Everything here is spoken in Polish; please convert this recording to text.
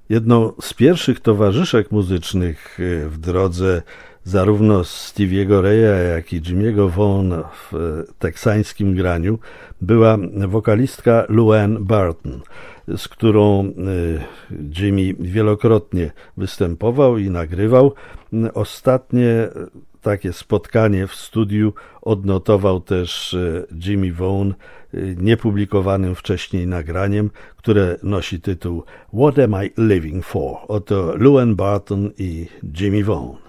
Jedną z pierwszych towarzyszek muzycznych w drodze zarówno Stevie'ego Raya, jak i Jimmy'ego Vaughna w teksańskim graniu była wokalistka Luann Barton, z którą Jimmy wielokrotnie występował i nagrywał. Ostatnie takie spotkanie w studiu odnotował też Jimmy Vaughn niepublikowanym wcześniej nagraniem, które nosi tytuł What Am I Living For? Oto Luann Barton i Jimmy Vaughn.